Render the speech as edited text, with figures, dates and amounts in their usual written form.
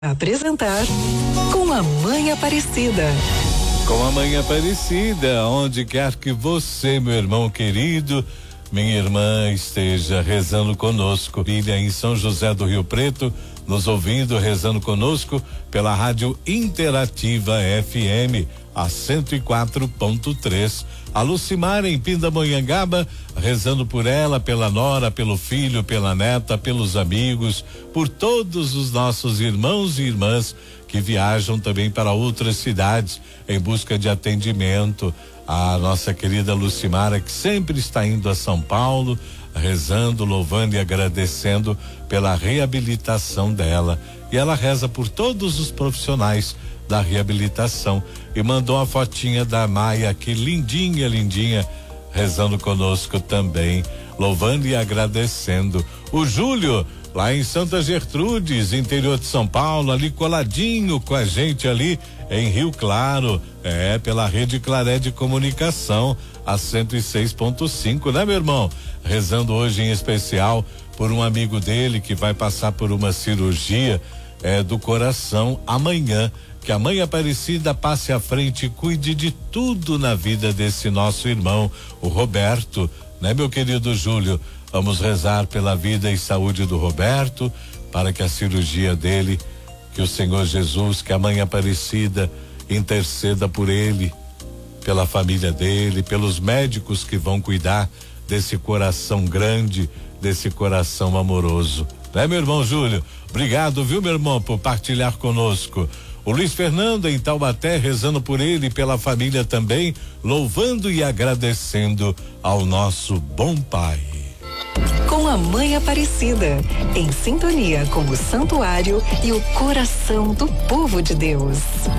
Apresentar Com a Mãe Aparecida. Com a Mãe Aparecida, onde quer que você, meu irmão querido, minha irmã, esteja rezando conosco. Filha em São José do Rio Preto, nos ouvindo, rezando conosco pela Rádio Interativa FM, a 104.3. A Lucimar em Pindamonhangaba, rezando por ela, pela nora, pelo filho, pela neta, pelos amigos, por todos os nossos irmãos e irmãs que viajam também para outras cidades em busca de atendimento. A nossa querida Lucimara, que sempre está indo a São Paulo, rezando, louvando e agradecendo pela reabilitação dela. E ela reza por todos os profissionais da reabilitação e mandou uma fotinha da Maia aqui, lindinha, lindinha, rezando conosco também, louvando e agradecendo. O Júlio, lá em Santa Gertrudes, interior de São Paulo, ali coladinho com a gente ali em Rio Claro, pela Rede Claré de Comunicação, a 106.5, né, meu irmão? Rezando hoje em especial por um amigo dele que vai passar por uma cirurgia do coração amanhã. Que a Mãe Aparecida passe à frente e cuide de tudo na vida desse nosso irmão, o Roberto, né, meu querido Júlio? Vamos rezar pela vida e saúde do Roberto, para que a cirurgia dele, que o Senhor Jesus, que a Mãe Aparecida interceda por ele, pela família dele, pelos médicos que vão cuidar desse coração grande, desse coração amoroso. Né, meu irmão Júlio? Obrigado, viu, meu irmão, por partilhar conosco. O Luiz Fernando em Taubaté, rezando por ele e pela família também, louvando e agradecendo ao nosso bom Pai. Com a Mãe Aparecida, em sintonia com o santuário e o coração do povo de Deus.